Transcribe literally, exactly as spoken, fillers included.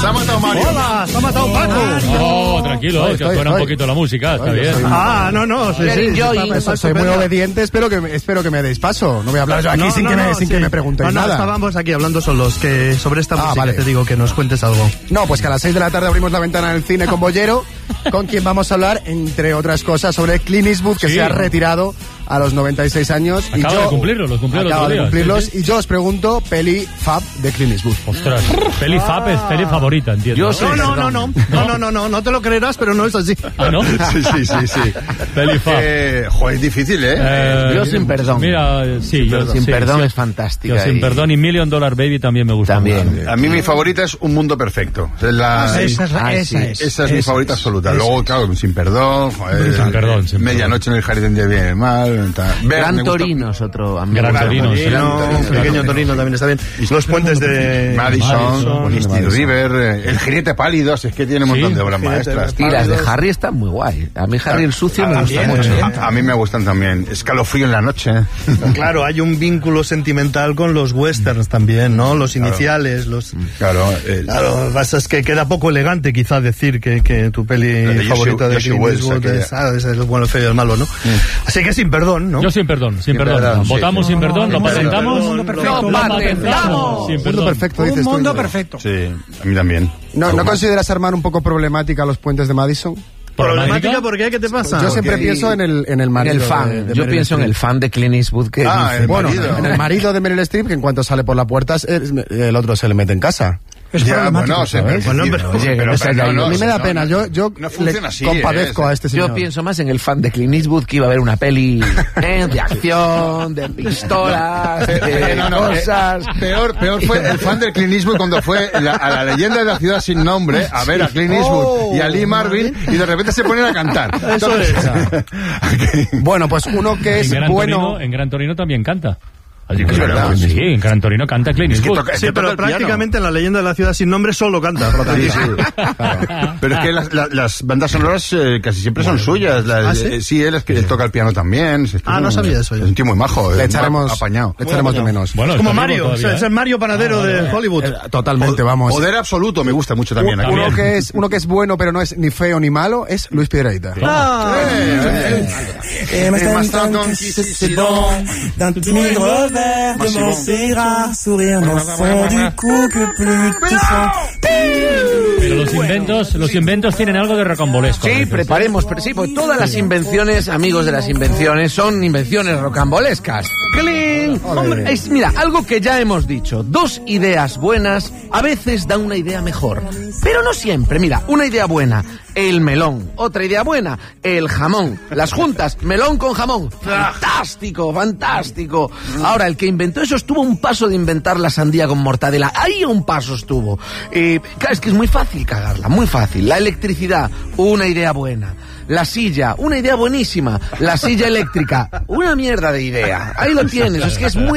Se ha matado Mario. Hola, se ha matado Paco. No, tranquilo, Estoy, que estoy, suena un estoy. poquito la música, está Oye, bien. soy- Ah, no, no, sí, sí, Yo- está- yo- está Soy muy estupendo. obediente, espero que, me- espero que me deis paso. No voy a hablar yo aquí No, sin, no, que, me, no, sin sí. que me preguntéis no, no, nada. estábamos aquí hablando solos, que sobre esta Ah, música vale. te digo que nos cuentes algo. No, pues que a las seis de la tarde abrimos la ventana del cine con Bollero, con quien vamos a hablar, entre otras cosas, sobre Clint Eastwood, que Sí. se ha retirado a los noventa y seis años. y Acaba yo, de cumplirlo, los cumplió el acaba otro de día, cumplirlos, sí, sí. y yo os pregunto, peli fab de Clint Eastwood. Ostras, peli Fap es peli favorita, entiendo. Yo ¿no? soy- No, no, no, no, no, no, no, no, no te lo creerás, pero no es así. Ah, ¿no? Sí, sí, sí, sí. Peli Fap. Eh, joder, es difícil, ¿eh? Eh, Yo sin perdón. Mira, eh, sí, yo Sin sí, perdón sí. es fantástica. Yo sin y- perdón y Million Dollar Baby también me gusta También. mucho. A mí mi favorita es Un Mundo Perfecto. Es la- Esa es, Ah, esa sí. es. Esa es mi favorita absoluta. esa Luego, claro, Sin Perdón, joder, Sin Perdón, Sin Medianoche en el Jardín de Bien y Mal. tal. Ver, Gran me gusta- Torino es otro amigo. Gran Gran Torino, sí. Torino, Torino, pequeño claro. Torino también está bien. Los puentes de Madison, Madison. East River, eh, El Jinete Pálido, si es que tiene un montón Sí, de obras Jinete maestras. Y las de Harry están muy guay. A mí Harry el sucio me gusta también, mucho. ¿eh? A, a mí me gustan también. Escalofrío en la noche. Claro, hay un vínculo sentimental con los westerns también, ¿no? Los iniciales, los... Claro, eh, Claro, lo que pasa es que queda poco elegante quizá decir que, que tu peli La de favorita Joshua- de Joshua Clint Wells, Eastwood aquella. es, ah, es el bueno, el feo y el malo, ¿no? Así que sin perdón, ¿no? Yo sin perdón, sin, Sin perdón. perdón, sí. Votamos sin perdón, lo no, patentamos. sin perdón, lo lo patentamos. patentamos. Sin Mundo perdón. perfecto, dices Un tú. mundo perfecto. sí, a mí también. ¿No, ¿No consideras, Armand, un poco problemática los puentes de Madison? Problemática, ¿por qué? ¿Qué te pasa? Yo siempre porque- pienso en el, en el En marido el fan. de- de Yo Meryl pienso en Streep. el fan de Clint Eastwood que Ah, dice, el Bueno, marido. en el marido de Meryl Streep, que en cuanto sale por la puerta, es- el otro se le mete en casa. Es Ya, problemático, bueno, sí, ¿sabes? pero, Bueno, sí, pero- oye, que no se haya ido. A mí me da no, pena, no, yo, yo no funciona le así, compadezco eh, a este señor. Yo pienso más en el fan de Clint Eastwood que iba a ver una peli eh, de acción, de pistolas, Eh, de no, no, eh, cosas. peor, peor fue el fan del Clint Eastwood cuando fue la- a la leyenda de la ciudad sin nombre a ver a Clint Eastwood Oh, y a Lee Marvin y de repente se ponen a cantar. Eso es. Bueno, pues uno que En es Gran, bueno... Torino, en Gran Torino también canta. Así que Es verdad, pues, sí. sí, en Gran Torino canta Clint Es que Eastwood. toca- Sí, que pero toca el piano. prácticamente en la leyenda de la ciudad sin nombre solo canta. Sí, sí. Claro. Pero es que las, las- las bandas sonoras eh, casi siempre son suyas. La- ¿Ah, sí? eh, sí, él es que él toca el piano también. Es Ah, no sabía eso yo. Es un tío muy majo. Le eh, echaremos, apañado. le echaremos de menos. Bueno, Como está Mario, vivo todavía, es el ¿eh? Mario Panadero de Hollywood. Eh, Totalmente, vamos. Poder absoluto me gusta mucho también. aquí. Uno que, es, uno que es bueno, pero no es ni feo ni malo, es Luis Piedrahita. Ah, Et maintenant que c'est bon, d'un petit revers de mon Syrah, sourire dans le fond du cou que plus tu sens. Pero los inventos, los inventos tienen algo de rocambolesco. a Sí, veces. preparemos, pero sí, porque todas las invenciones, amigos de las invenciones, son invenciones rocambolescas. ¡Cling! Hombre, es, mira, algo que ya hemos dicho, dos ideas buenas a veces dan una idea mejor, pero no siempre. Mira, una idea buena, el melón. Otra idea buena, el jamón. Las juntas, melón con jamón. Fantástico, fantástico. Ahora, el que inventó eso estuvo a un paso de inventar la sandía con mortadela. Ahí a un paso estuvo. Eh, claro, es que es muy fácil cagarla, muy fácil. La electricidad, una idea buena. La silla, una idea buenísima. La silla eléctrica, una mierda de idea. Ahí lo tienes, es que es muy